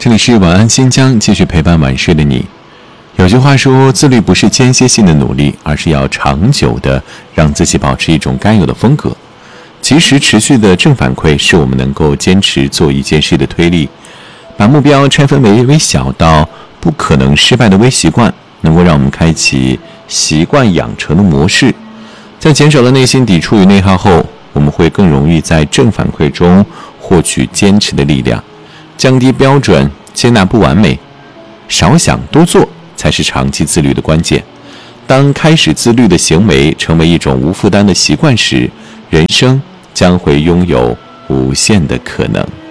这里是晚安新疆，继续陪伴晚睡的你。有句话说，自律不是间歇性的努力，而是要长久的让自己保持一种该有的风格。及时持续的正反馈是我们能够坚持做一件事的推力。把目标拆分为微小到不可能失败的微习惯，能够让我们开启习惯养成的模式。在减少了内心抵触与内耗后，我们会更容易在正反馈中获取坚持的力量。降低标准，接纳不完美，少想多做才是长期自律的关键。当开始自律的行为成为一种无负担的习惯时，人生将会拥有无限的可能。